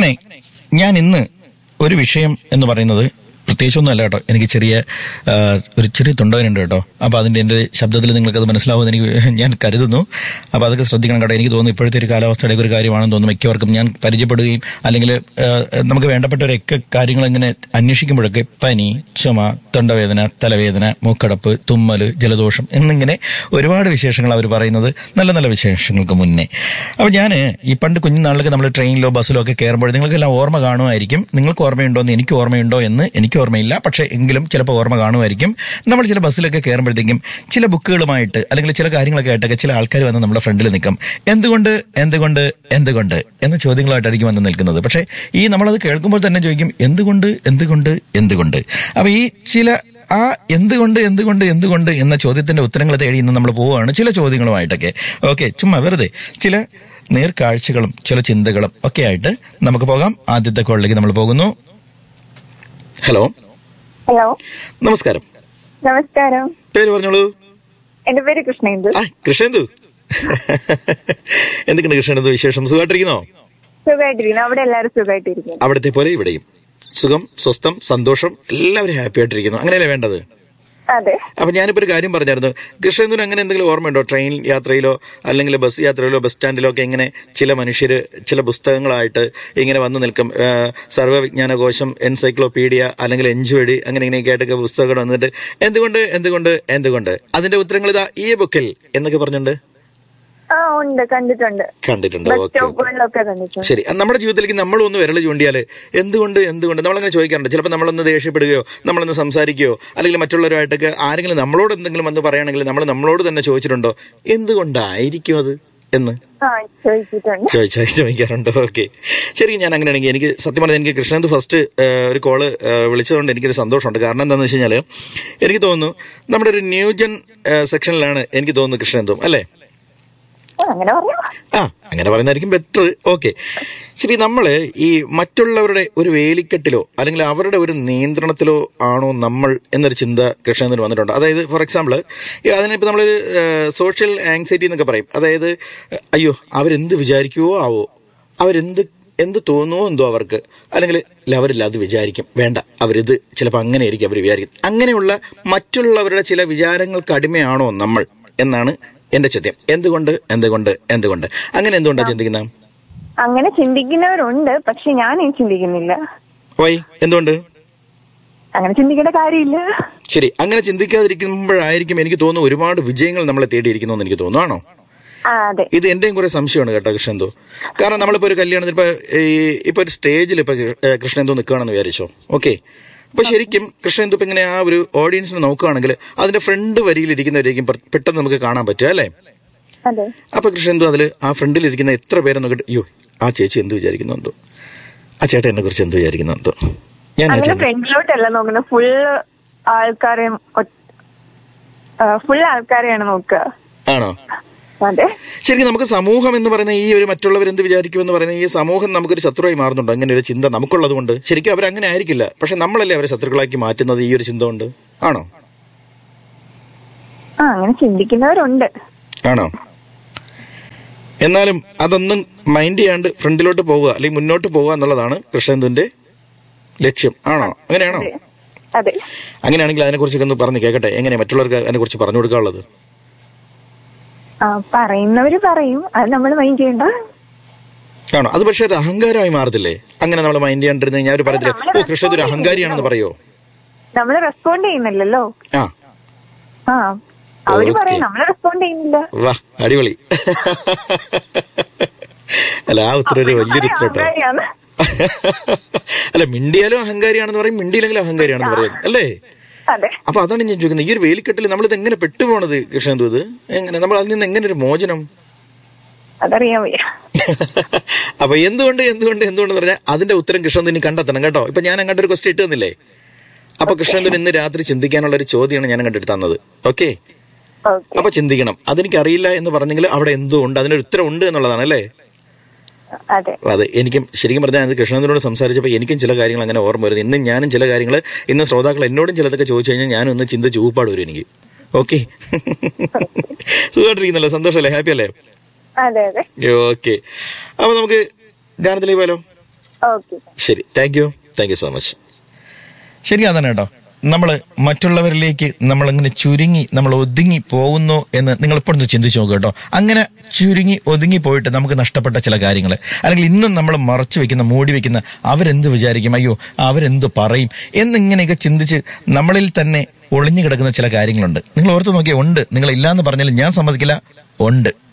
അങ്ങനെ ഞാൻ ഇന്ന് ഒരു വിഷയം എന്ന് പറയുന്നത് പ്രത്യേകിച്ചൊന്നും അല്ല കേട്ടോ. എനിക്ക് ഒരു ചെറിയ തൊണ്ടവേനുണ്ട് കേട്ടോ. അപ്പോൾ എൻ്റെ ശബ്ദത്തിൽ നിങ്ങൾക്കത് മനസ്സിലാവുമെന്ന് ഞാൻ കരുതുന്നു. അപ്പോൾ അതൊക്കെ ശ്രദ്ധിക്കണം കേട്ടോ. എനിക്ക് തോന്നുന്നു ഇപ്പോഴത്തെ ഒരു കാലാവസ്ഥയുടെ ഒരു കാര്യമാണെന്ന് തോന്നുന്നു. മിക്കവർക്കും ഞാൻ പരിചയപ്പെടുകയും അല്ലെങ്കിൽ നമുക്ക് വേണ്ടപ്പെട്ടവരൊക്കെ കാര്യങ്ങൾ ഇങ്ങനെ അന്വേഷിക്കുമ്പോഴൊക്കെ പനി, ചുമ, തൊണ്ടവേദന, തലവേദന, മൂക്കടപ്പ്, തുമ്മൽ, ജലദോഷം എന്നിങ്ങനെ ഒരുപാട് വിശേഷങ്ങൾ അവർ പറയുന്നത് നല്ല നല്ല വിശേഷങ്ങൾക്ക് മുന്നേ. അപ്പോൾ ഞാൻ ഈ പണ്ട് കുഞ്ഞുനാളിലൊക്കെ നമ്മൾ ട്രെയിനിലോ ബസ്സിലോ ഒക്കെ കയറുമ്പോൾ നിങ്ങൾക്കെല്ലാം ഓർമ്മ കാണുമായിരിക്കും. നിങ്ങൾക്ക് ഓർമ്മയുണ്ടോ എന്ന് എനിക്ക് ഓർമ്മയുണ്ടോ എന്ന് എനിക്ക് ഓർമ്മയില്ല. പക്ഷേ എങ്കിലും ചിലപ്പോൾ ഓർമ്മ കാണുമായിരിക്കും. നമ്മൾ ചില ബസ്സിലൊക്കെ കയറുമ്പോഴത്തേക്കും ചില ബുക്കുകളുമായിട്ട് അല്ലെങ്കിൽ ചില കാര്യങ്ങളൊക്കെ ആയിട്ടൊക്കെ ചില ആൾക്കാർ വന്ന് നമ്മുടെ ഫ്രണ്ടിൽ നിൽക്കും. എന്തുകൊണ്ട് എന്തുകൊണ്ട് എന്തുകൊണ്ട് എന്ന ചോദ്യങ്ങളായിട്ടായിരിക്കും വന്ന് നിൽക്കുന്നത്. പക്ഷേ ഈ നമ്മളത് കേൾക്കുമ്പോൾ തന്നെ ചോദിക്കും എന്തുകൊണ്ട് എന്തുകൊണ്ട് എന്തുകൊണ്ട്. അപ്പോൾ ഈ ചില ആ എന്തുകൊണ്ട് എന്തുകൊണ്ട് എന്തുകൊണ്ട് എന്ന ചോദ്യത്തിന്റെ ഉത്തരങ്ങൾ തേടി ഇന്ന് നമ്മൾ പോവുകയാണ് ചില ചോദ്യങ്ങളുമായിട്ടൊക്കെ. ഓക്കെ, ചുമ്മാ വെറുതെ ചില നേർക്കാഴ്ചകളും ചില ചിന്തകളും ഒക്കെ ആയിട്ട് നമുക്ക് പോകാം. ആദ്യത്തെ കോളിലേക്ക് നമ്മൾ പോകുന്നു. ഹലോ. ഹലോ, നമസ്കാരം. നമസ്കാരം. പേര് പറഞ്ഞോളൂ. എന്റെ പേര് കൃഷ്ണേന്ദു. കൃഷ്ണേന്ദു, എന്തൊക്കെയുണ്ട് കൃഷ്ണേന്ദു വിശേഷം? സുഖമായിട്ടിരിക്കുന്നോ? സുഖമായിട്ടിരിക്കുന്നു. അവിടെ എല്ലാവരും സുഖമായിട്ടിരിക്കുന്നു? അവിടത്തെ പോലെ ഇവിടെയും സുഖം, സ്വസ്ഥം, സന്തോഷം, എല്ലാവരും ഹാപ്പി ആയിട്ടിരിക്കുന്നു. അങ്ങനെയല്ലേ വേണ്ടത്? അതെ. അപ്പൊ ഞാനിപ്പോ ഒരു കാര്യം പറഞ്ഞായിരുന്നു. കൃഷ്ണേന്ദുവിന് അങ്ങനെ എന്തെങ്കിലും ഓർമ്മയുണ്ടോ? ട്രെയിൻ യാത്രയിലോ അല്ലെങ്കിൽ ബസ് യാത്രയിലോ ബസ് സ്റ്റാൻഡിലോ ഒക്കെ ഇങ്ങനെ ചില മനുഷ്യര് ചില പുസ്തകങ്ങളായിട്ട് ഇങ്ങനെ വന്ന് നിൽക്കും. സർവ്വവിജ്ഞാനകോശം, എൻസൈക്ലോപീഡിയ അല്ലെങ്കിൽ എൻജോഡി അങ്ങനെ ഇങ്ങനെയൊക്കെ ആയിട്ടൊക്കെ പുസ്തകങ്ങൾ വന്നിട്ട് എന്തുകൊണ്ട് എന്തുകൊണ്ട് എന്തുകൊണ്ട് അതിന്റെ ഉത്തരങ്ങൾ ഇതാ ഈ ബുക്കിൽ എന്നൊക്കെ പറഞ്ഞിട്ടുണ്ട്. കണ്ടിട്ടുണ്ട്. ശരി, നമ്മുടെ ജീവിതത്തിലേക്ക് നമ്മളൊന്ന് വിരൽ ചൂണ്ടിയാല് എന്തുകൊണ്ട് എന്തുകൊണ്ട് നമ്മളങ്ങനെ ചോദിക്കാറുണ്ട്. ചിലപ്പോൾ നമ്മളൊന്ന് ദേഷ്യപ്പെടുകയോ നമ്മളൊന്ന് സംസാരിക്കുകയോ അല്ലെങ്കിൽ മറ്റുള്ളവരുമായിട്ടൊക്കെ ആരെങ്കിലും നമ്മളോട് എന്തെങ്കിലും വന്ന് പറയുകയാണെങ്കിൽ നമ്മൾ നമ്മളോട് തന്നെ ചോദിച്ചിട്ടുണ്ടോ എന്തുകൊണ്ടായിരിക്കും അത് എന്ന് ചോദിക്കാറുണ്ടോ? ഓക്കെ, ശരി. ഞാൻ അങ്ങനെയാണെങ്കിൽ എനിക്ക് സത്യം പറഞ്ഞാൽ എനിക്ക് കൃഷ്ണേന്ദു ഫസ്റ്റ് ഒരു കോള് വിളിച്ചതുകൊണ്ട് എനിക്കൊരു സന്തോഷമുണ്ട്. കാരണം എന്താണെന്ന് വെച്ച് കഴിഞ്ഞാൽ എനിക്ക് തോന്നുന്നു നമ്മുടെ ഒരു ന്യൂജൻ സെക്ഷനിലാണ് എനിക്ക് തോന്നുന്നു കൃഷ്ണേന്ദു, അല്ലേ? അങ്ങനെ പറയുന്നതായിരിക്കും ബെറ്റർ. ഓക്കെ, ശരി. നമ്മള് ഈ മറ്റുള്ളവരുടെ ഒരു വേലിക്കെട്ടിലോ അല്ലെങ്കിൽ അവരുടെ ഒരു നിയന്ത്രണത്തിലോ ആണോ നമ്മൾ എന്നൊരു ചിന്ത കൃഷ്ണേന്ദുവിന് വന്നിട്ടുണ്ട്. അതായത് ഫോർ എക്സാമ്പിൾ അതിനിപ്പോൾ നമ്മളൊരു സോഷ്യൽ ആങ്സൈറ്റി എന്നൊക്കെ പറയും. അതായത് അയ്യോ അവരെന്ത് വിചാരിക്കുവോ ആവോ, എന്ത് തോന്നുവോ എന്തോ അവർക്ക്, അല്ലെങ്കിൽ അവരില്ല അത് വിചാരിക്കും, വേണ്ട അവരിത് ചിലപ്പോൾ അങ്ങനെ ആയിരിക്കും അവർ വിചാരിക്കും. അങ്ങനെയുള്ള മറ്റുള്ളവരുടെ ചില വിചാരങ്ങൾക്ക് അടിമയാണോ നമ്മൾ എന്നാണ് എന്റെ ചോദ്യം. എന്തുകൊണ്ട് എന്തുകൊണ്ട് എന്തുകൊണ്ട് അങ്ങനെ എന്തുകൊണ്ടാ ചിന്തിക്കുന്നത്? അങ്ങനെ ചിന്തിക്കുന്നവരുണ്ട്, പക്ഷെ ഞാൻ ചിന്തിക്കുന്നില്ല. വൈ? എന്തുകൊണ്ട്? അങ്ങനെ ചിന്തിക്കേണ്ട കാര്യമില്ല. ശരി, അങ്ങനെ ചിന്തിക്കാതിരിക്കുമ്പോഴായിരിക്കും എനിക്ക് തോന്നുന്നു ഒരുപാട് വിജയങ്ങൾ നമ്മളെ തേടിയിരിക്കുന്നു എന്ന് എനിക്ക് തോന്നുന്നു. ആണോ? ഇത് എന്റെയും കുറെ സംശയമാണ് കേട്ടോ കൃഷ്ണേന്ദു. കാരണം നമ്മളിപ്പോ ഒരു കല്യാണത്തിന് ഇപ്പൊ ഒരു സ്റ്റേജിൽ ഇപ്പൊ കൃഷ്ണേന്ദു നിൽക്കുകയാണെന്ന് വിചാരിച്ചോ. ഓക്കെ, അപ്പൊ ശരിക്കും കൃഷ്ണേന്ദു ഇപ്പൊ ഇങ്ങനെ ആ ഒരു ഓഡിയൻസിനെ നോക്കുകയാണെങ്കിൽ അതിന്റെ ഫ്രണ്ട് വരിയിലിരിക്കുന്നവരായിരിക്കും പെട്ടെന്ന് നമുക്ക് കാണാൻ പറ്റുക, അല്ലേ? അപ്പൊ കൃഷ്ണേന്ദു അതിൽ ആ ഫ്രണ്ടിലിരിക്കുന്ന എത്ര പേരെ നോക്കിട്ട് അയ്യോ ആ ചേച്ചി എന്ത് വിചാരിക്കുന്നുണ്ടോ, ആ ചേട്ടൻ എന്നെ കുറിച്ച് എന്ത് വിചാരിക്കുന്നുണ്ടോ? ഞാൻ ഫ്രണ്ടിലോട്ടല്ല നോക്കുന്നത്, ഫുൾ ആൾക്കാരെയാണ് നോക്കുക. ആണോ? ശരിക്കും നമുക്ക് സമൂഹം എന്ന് പറയുന്ന ഈ ഒരു മറ്റുള്ളവർ എന്ത് വിചാരിക്കുമെന്ന് പറയുന്ന ഈ സമൂഹം നമുക്കൊരു ശത്രുവായി മാറുന്നുണ്ടോ? അങ്ങനെ ഒരു ചിന്ത നമുക്കുള്ളത് കൊണ്ട്. ശരിക്കും അവരങ്ങനെ ആയിരിക്കില്ല, പക്ഷെ നമ്മളല്ലേ അവരെ ശത്രുക്കളാക്കി മാറ്റുന്നത് ഈ ഒരു ചിന്ത കൊണ്ട്. ആണോ? അങ്ങനെ ചിന്തിക്കുന്നവരുണ്ട്. ആണോ? എന്നാലും അതൊന്നും മൈൻഡ് ചെയ്യാണ്ട് ഫ്രണ്ടിലോട്ട് പോവുക അല്ലെങ്കിൽ മുന്നോട്ട് പോവുക എന്നുള്ളതാണ് കൃഷ്ണേന്ദുവിന്റെ ലക്ഷ്യം. ആണോ? അങ്ങനെയാണോ? അങ്ങനെയാണെങ്കിൽ അതിനെക്കുറിച്ചൊക്കെ ഒന്ന് പറഞ്ഞു കേൾക്കട്ടെ. എങ്ങനെ മറ്റുള്ളവർക്ക് അതിനെക്കുറിച്ച് പറഞ്ഞു കൊടുക്കാനുള്ളത്? പറയുന്നവര് പറയും, അത് നമ്മൾ മൈൻഡ് ചെയ്യണ്ട. ആണോ? അത് പക്ഷെ ഒരു അഹങ്കാരമായി മാറത്തില്ലേ അങ്ങനെ നമ്മൾ മൈൻഡ് ചെയ്യാണ്ടിരുന്ന കഴിഞ്ഞാൽ? അവര് പറയത്തില്ലേ ഓ കൃഷ്ണേന്ദു ഒരു അഹങ്കാരിയാണെന്ന് പറയോ? നമ്മൾ റെസ്പോണ്ട് ചെയ്യുന്നില്ലല്ലോ. അവര് പറയും, നമ്മൾ റെസ്പോണ്ട് ചെയ്യുന്നില്ല. വാ, അടിപൊളി. അല്ല, ആ ഉത്തരം ഒരു വലിയൊരു ഉത്തരട്ടോ. അല്ല, മിണ്ടിയാലും അഹങ്കാരിയാണെന്ന് പറയും, മിണ്ടിയില്ലെങ്കിലും അഹങ്കാരിയാണെന്ന് പറയും, അല്ലേ? അപ്പൊ അതാണ് ഞാൻ ചോദിക്കുന്നത്. ഈ ഒരു വേലിക്കെട്ടിൽ നമ്മളിത് എങ്ങനെ പെട്ടുപോണത് കൃഷ്ണേന്ദു? ഇത് എങ്ങനെ നമ്മൾ അതിൽ നിന്ന് എങ്ങനെ ഒരു മോചനം? അപ്പൊ എന്തുകൊണ്ട് എന്തുകൊണ്ട് എന്തുകൊണ്ട് പറഞ്ഞാൽ അതിന്റെ ഉത്തരം കൃഷ്ണേന്ദു ഇനി കണ്ടെത്തണം കേട്ടോ. ഇപ്പൊ ഞാൻ അങ്ങോട്ട് ഒരു ക്വസ്റ്റ്യൻ ഇട്ട് തന്നില്ലേ? അപ്പൊ കൃഷ്ണേന്ദു ഇന്ന് രാത്രി ചിന്തിക്കാനുള്ള ഒരു ചോദ്യമാണ് ഞാൻ അങ്ങോട്ട് തന്നത്. ഓക്കെ, അപ്പൊ ചിന്തിക്കണം. അതെനിക്കറിയില്ല എന്ന് പറഞ്ഞെങ്കിൽ അവിടെ എന്തോ ഉണ്ട്, അതിനൊരു ഉത്തരം ഉണ്ട് എന്നുള്ളതാണ്, അല്ലേ? അതെ, എനിക്കും ശരിക്കും പറഞ്ഞാൽ കൃഷ്ണേന്ദുവിനോട് സംസാരിച്ചപ്പോൾ എനിക്കും ചില കാര്യങ്ങൾ അങ്ങനെ ഓർമ്മ വരുന്നു. ഇന്ന് ഞാനും ചില കാര്യങ്ങൾ, ഇന്ന് ശ്രോതാക്കൾ എന്നോടും ചിലതൊക്കെ ചോദിച്ചു കഴിഞ്ഞാൽ ഞാനും ഒന്ന് ചിന്ത ചൂപ്പാട് വരും എനിക്ക്. ഓക്കെ, സുഖമായിട്ടിരിക്കുന്നല്ലോ? സന്തോഷമല്ലേ? ഹാപ്പി അല്ലേ? ഓക്കെ, അപ്പൊ നമുക്ക് ഗാനത്തിലേക്ക് പോയാലോ? ഓക്കെ. ശരി, താങ്ക് യു സോ മച്ച്. ശരി, അതാണ് കേട്ടോ. നമ്മൾ മറ്റുള്ളവരിലേക്ക് നമ്മളിങ്ങനെ ചുരുങ്ങി നമ്മൾ ഒതുങ്ങി പോകുന്നു എന്ന് നിങ്ങൾ ഇപ്പോഴൊന്ന് ചിന്തിച്ചു നോക്കുക കേട്ടോ. അങ്ങനെ ചുരുങ്ങി ഒതുങ്ങി പോയിട്ട് നമുക്ക് നഷ്ടപ്പെട്ട ചില കാര്യങ്ങൾ, അല്ലെങ്കിൽ ഇന്നും നമ്മൾ മറച്ചു വെക്കുന്ന, മൂടി വെക്കുന്ന, അവരെന്ത് വിചാരിക്കും, അയ്യോ അവരെന്ത് പറയും എന്നിങ്ങനെയൊക്കെ ചിന്തിച്ച് നമ്മളിൽ തന്നെ ഒളിഞ്ഞു കിടക്കുന്ന ചില കാര്യങ്ങളുണ്ട്. നിങ്ങൾ ഓർത്ത് നോക്കിയാൽ ഉണ്ട്. നിങ്ങൾ ഇല്ലാന്ന് പറഞ്ഞാലും ഞാൻ സമ്മതിക്കില്ല, ഉണ്ട്.